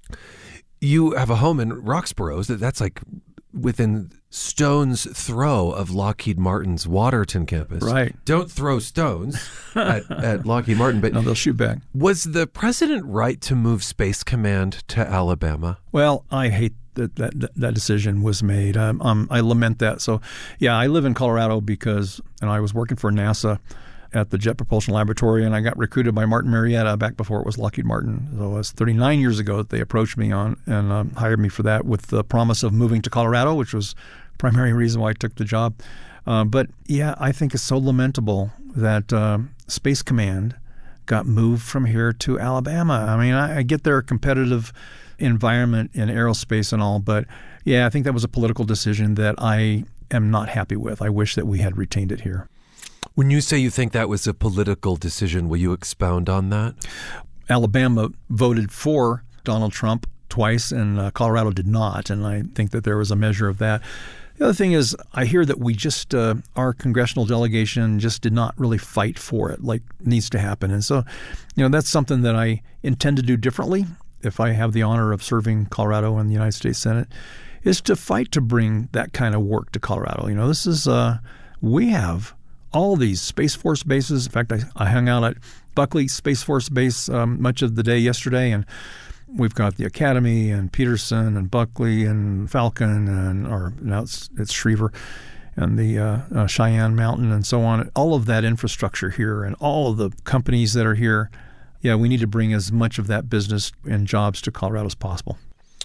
You have a home in Roxborough. That's like within stone's throw of Lockheed Martin's Waterton campus. Right. Don't throw stones at, at Lockheed Martin. But no, they'll shoot back. Was the president right to move Space Command to Alabama? Well, I hate that that, that decision was made. Um, um, I lament that. So, yeah, I live in Colorado because and I was working for NASA at the Jet Propulsion Laboratory, and I got recruited by Martin Marietta back before it was Lockheed Martin. So it was thirty-nine years ago that they approached me on and um, hired me for that with the promise of moving to Colorado, which was the primary reason why I took the job. Uh, but, yeah, I think it's so lamentable that uh, Space Command got moved from here to Alabama. I mean, I, I get their competitive environment in aerospace and all, but, yeah, I think that was a political decision that I am not happy with. I wish that we had retained it here. When you say you think that was a political decision, will you expound on that? Alabama voted for Donald Trump twice, and uh, Colorado did not, and I think that there was a measure of that. The other thing is, I hear that we just, uh, our congressional delegation just did not really fight for it like needs to happen. And so, you know, that's something that I intend to do differently if I have the honor of serving Colorado in the United States Senate, is to fight to bring that kind of work to Colorado. You know, this is, uh, we have all these Space Force bases. In fact, I, I hung out at Buckley Space Force Base um, much of the day yesterday, and we've got the Academy and Peterson and Buckley and Falcon, and or now it's, it's Schriever, and the uh, uh, Cheyenne Mountain and so on. All of that infrastructure here and all of the companies that are here. Yeah, we need to bring as much of that business and jobs to Colorado as possible.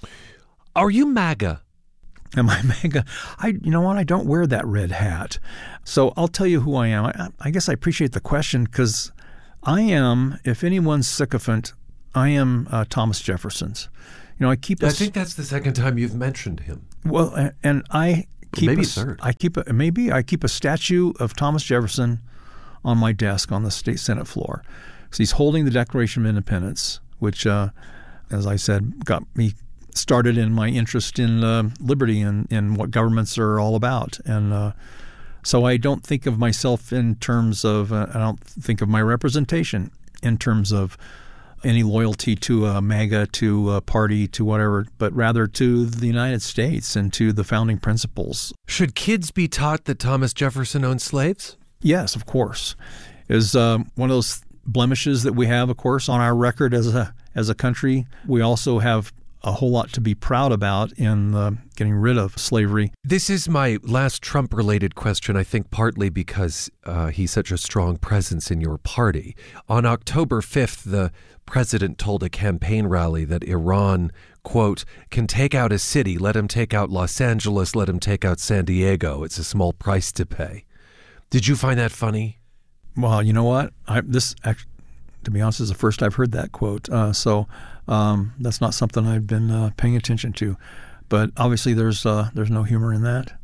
Are you MAGA? Am I MAGA? I, you know what? I don't wear that red hat. So I'll tell you who I am. I, I guess I appreciate the question because I am, if anyone's sycophant, I am uh, Thomas Jefferson's. You know, I keep. A, I think that's the second time you've mentioned him. Well, and I keep maybe a, third. I keep a, maybe I keep a statue of Thomas Jefferson on my desk on the state Senate floor. So he's holding the Declaration of Independence, which, uh, as I said, got me started in my interest in uh, liberty and, and what governments are all about. And uh, so I don't think of myself in terms of, uh, I don't think of my representation in terms of any loyalty to a MAGA, to a party, to whatever, but rather to the United States and to the founding principles. Should kids be taught that Thomas Jefferson owned slaves? Yes, of course. Is uh, one of those blemishes that we have, of course, on our record as a as a country. We also have a whole lot to be proud about in uh, getting rid of slavery. This is my last Trump-related question, I think partly because uh, he's such a strong presence in your party. On October fifth, the president told a campaign rally that Iran, quote, can take out a city, let him take out Los Angeles, let him take out San Diego. It's a small price to pay. Did you find that funny? Well, you know what? I, this, to be honest, is the first I've heard that quote. Uh, so um, that's not something I've been uh, paying attention to. But obviously, there's uh, there's no humor in that.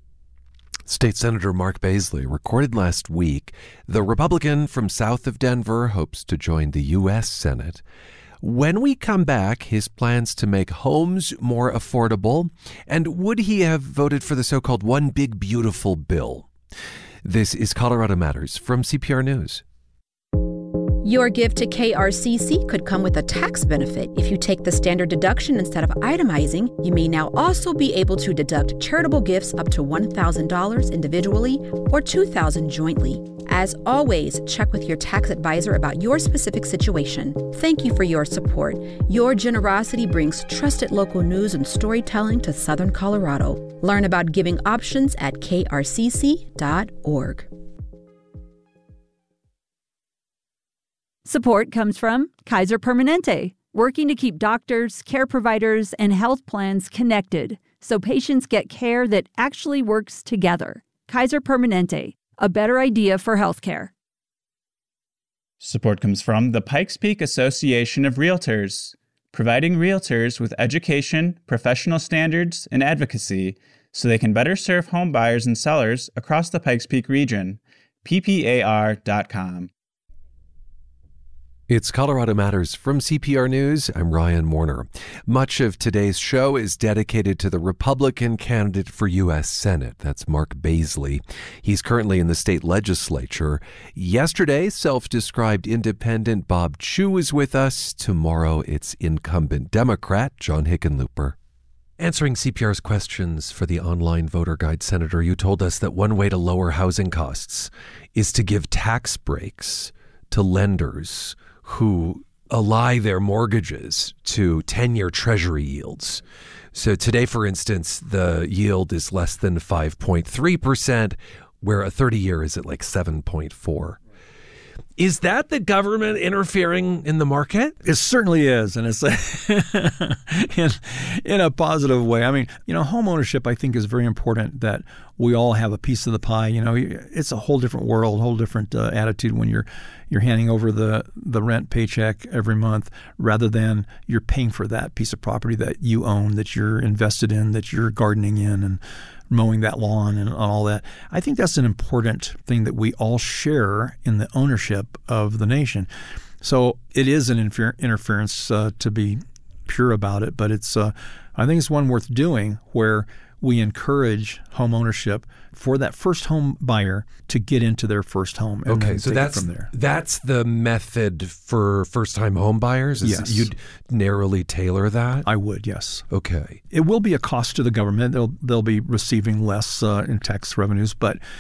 State Senator Mark Baisley recorded last week. The Republican from south of Denver hopes to join the U S Senate. When we come back, his plans to make homes more affordable, and would he have voted for the so-called One Big Beautiful Bill? This is Colorado Matters from C P R News. Your gift to K R C C could come with a tax benefit. If you take the standard deduction instead of itemizing, you may now also be able to deduct charitable gifts up to one thousand dollars individually or two thousand dollars jointly. As always, check with your tax advisor about your specific situation. Thank you for your support. Your generosity brings trusted local news and storytelling to Southern Colorado. Learn about giving options at K R C C dot org. Support comes from Kaiser Permanente, working to keep doctors, care providers, and health plans connected so patients get care that actually works together. Kaiser Permanente, a better idea for healthcare. Support comes from the Pikes Peak Association of Realtors, providing realtors with education, professional standards, and advocacy so they can better serve home buyers and sellers across the Pikes Peak region. P P A R dot com. It's Colorado Matters from C P R News. I'm Ryan Warner. Much of today's show is dedicated to the Republican candidate for U S Senate. That's Mark Baisley. He's currently in the state legislature. Yesterday, self-described independent Bob Chu was with us. Tomorrow, it's incumbent Democrat John Hickenlooper. Answering C P R's questions for the online voter guide, Senator, you told us that one way to lower housing costs is to give tax breaks to lenders who ally their mortgages to ten-year treasury yields. So today, for instance, the yield is less than five point three percent, where a thirty-year is at like seven point four. Is that the government interfering in the market? It certainly is, and it's in, in a positive way. I mean, you know, home ownership, I think, is very important that we all have a piece of the pie. You know, it's a whole different world, whole different uh, attitude when you're you're handing over the, the rent paycheck every month rather than you're paying for that piece of property that you own, that you're invested in, that you're gardening in and mowing that lawn and all that. I think that's an important thing that we all share in the ownership of the nation. So it is an infer- interference uh, to be pure about it, but it's uh, I think it's one worth doing where we encourage home ownership for that first home buyer to get into their first home. And okay, so that's from there. That's the method for first-time home buyers? Is yes. You'd narrowly tailor that? I would, yes. Okay. It will be a cost to the government. They'll they'll be receiving less uh, in tax revenues, but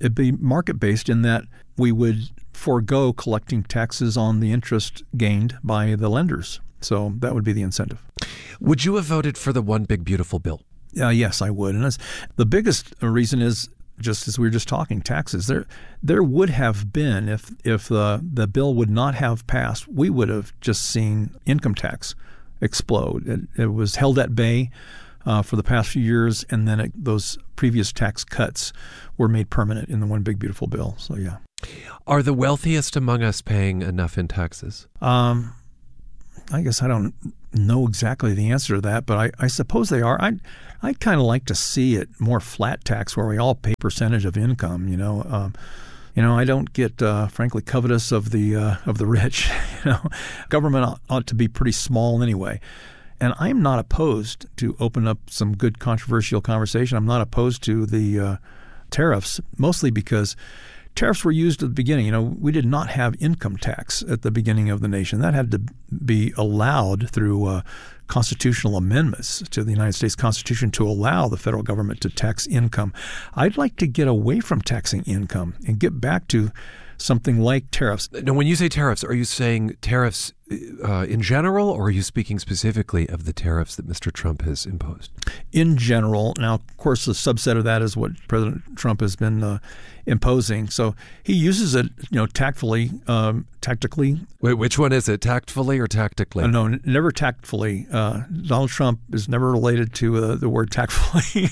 it'd be market-based in that we would forego collecting taxes on the interest gained by the lenders. So that would be the incentive. Would you have voted for the One Big Beautiful Bill? Uh, yes, I would. And that's, the biggest reason is, just as we were just talking, taxes. There there would have been, if if the, the bill would not have passed, we would have just seen income tax explode. It, it was held at bay uh, for the past few years, and then it, those previous tax cuts were made permanent in the One Big Beautiful Bill. So, yeah. Are the wealthiest among us paying enough in taxes? Um, I guess I don't know exactly the answer to that, but I, I suppose they are. I'd, I'd kind of like to see it more flat tax where we all pay percentage of income, you know. Um, you know, I don't get, uh, frankly, covetous of the uh, of the rich. You know, government ought, ought to be pretty small anyway. And I'm not opposed to open up some good controversial conversation. I'm not opposed to the uh, tariffs, mostly because tariffs were used at the beginning. You know, we did not have income tax at the beginning of the nation. That had to be allowed through uh, constitutional amendments to the United States Constitution to allow the federal government to tax income. I'd like to get away from taxing income and get back to something like tariffs. Now, when you say tariffs, are you saying tariffs uh, in general, or are you speaking specifically of the tariffs that Mister Trump has imposed? In general. Now, of course, a subset of that is what President Trump has been uh, imposing. So he uses it, you know, tactfully, um, tactically. Wait, which one is it, tactfully or tactically? Uh, no, n- never tactfully. Uh, Donald Trump is never related to uh, the word tactfully.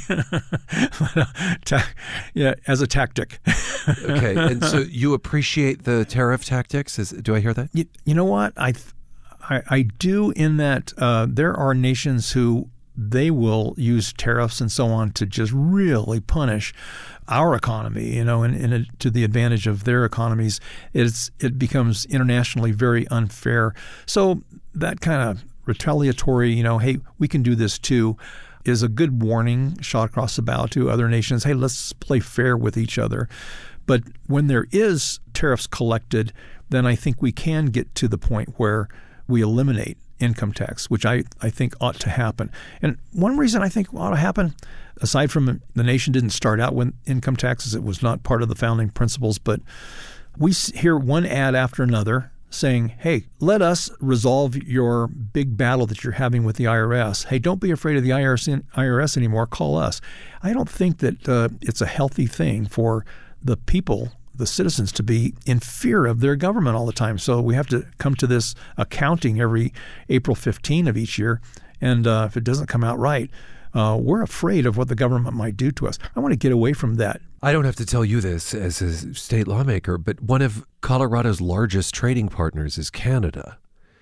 but, uh, ta- yeah, as a tactic. Okay, and so you appreciate the tariff tactics? Is, do I hear that? You, you know what? I, I, I do, in that uh, there are nations who they will use tariffs and so on to just really punish our economy, you know, and, and it, to the advantage of their economies. It's it becomes internationally very unfair. So that kind of retaliatory, you know, hey, we can do this too, is a good warning shot across the bow to other nations. Hey, let's play fair with each other. But when there is tariffs collected, then I think we can get to the point where we eliminate income tax, which I, I think ought to happen. And one reason I think ought to happen, aside from the nation didn't start out with income taxes, it was not part of the founding principles, but we hear one ad after another saying, hey, let us resolve your big battle that you're having with the I R S. Hey, don't be afraid of the I R S, I R S anymore. Call us. I don't think that uh, it's a healthy thing for the people, the citizens, to be in fear of their government all the time. So we have to come to this accounting every April fifteenth of each year. And uh, if it doesn't come out right, uh, we're afraid of what the government might do to us. I want to get away from that. I don't have to tell you this as a state lawmaker, but one of Colorado's largest trading partners is Canada.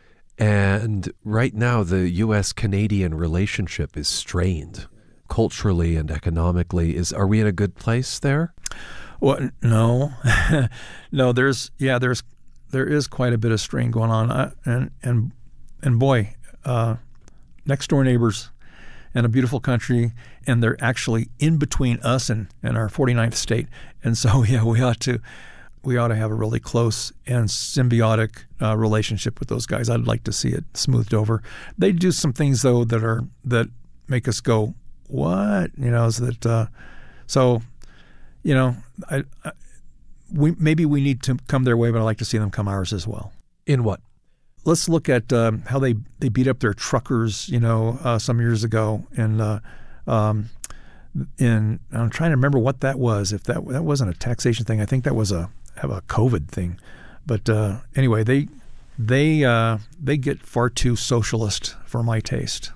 And right now, the U S Canadian relationship is strained culturally and economically. Is Are we in a good place there? Well, no, no. There's yeah, there's there is quite a bit of strain going on, uh, and and and boy, uh, next door neighbors, and a beautiful country, and they're actually in between us and, and our forty-ninth state, and so yeah, we ought to we ought to have a really close and symbiotic uh, relationship with those guys. I'd like to see it smoothed over. They do some things though that are that make us go, what, you know, is that uh, so. You know, I, I, we maybe we need to come their way, but I'd like to see them come ours as well. In what? Let's look at um, how they, they beat up their truckers, you know, uh, some years ago. And uh, um, in I'm trying to remember what that was. If that that wasn't a taxation thing, I think that was a have a COVID thing. But uh, anyway, they they uh, they get far too socialist for my taste.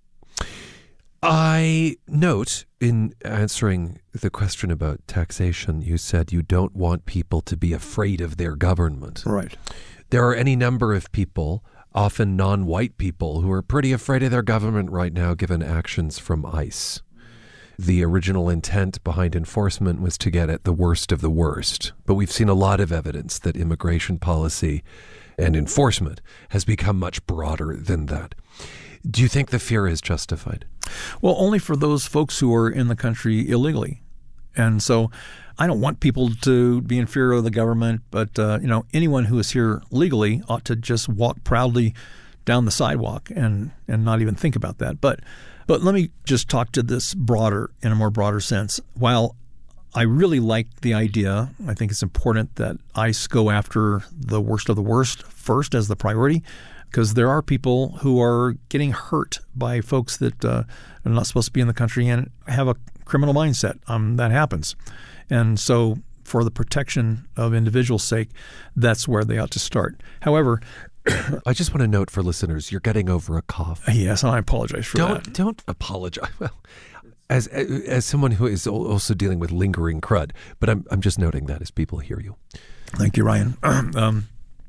I note in answering the question about taxation, you said you don't want people to be afraid of their government. Right. There are any number of people, often non-white people, who are pretty afraid of their government right now, given actions from ICE. The original intent behind enforcement was to get at the worst of the worst. But we've seen a lot of evidence that immigration policy and enforcement has become much broader than that. Do you think the fear is justified? Well, only for those folks who are in the country illegally. And so I don't want people to be in fear of the government, but uh, you know, anyone who is here legally ought to just walk proudly down the sidewalk and, and not even think about that. But but let me just talk to this broader, in a more broader sense. While I really like the idea. I think it's important that ICE go after the worst of the worst first as the priority, because there are people who are getting hurt by folks that uh, are not supposed to be in the country and have a criminal mindset. Um, that happens. And so for the protection of individuals' sake, that's where they ought to start. However, I just want to note for listeners, you're getting over a cough. Yes, and I apologize for don't, that. Don't apologize. Well, as as someone who is also dealing with lingering crud, but I'm I'm just noting that as people hear you. Thank you, Ryan. um,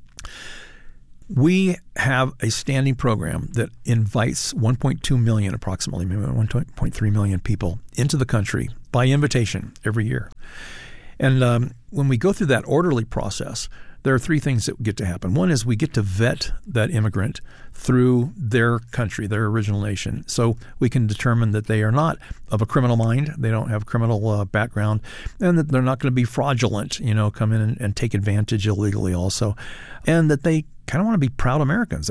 we have a standing program that invites one point two million, approximately one point three million people into the country by invitation every year. And um, when we go through that orderly process, there are three things that get to happen. One is we get to vet that immigrant through their country, their original nation. So we can determine that they are not of a criminal mind, they don't have a criminal uh, background, and that they're not going to be fraudulent, you know, come in and, and take advantage illegally also, and that they kind of want to be proud Americans.